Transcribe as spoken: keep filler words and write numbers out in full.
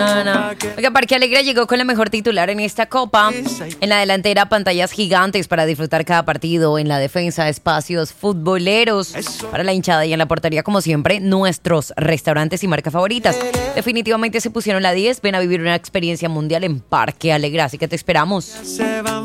No, no. Oiga, Parque Alegra llegó con la mejor titular en esta copa. En la delantera, pantallas gigantes para disfrutar cada partido. En la defensa, espacios futboleros para la hinchada. Y en la portería, como siempre, nuestros restaurantes y marcas favoritas. Definitivamente se pusieron la diez. Ven a vivir una experiencia mundial en Parque Alegra. Así que te esperamos.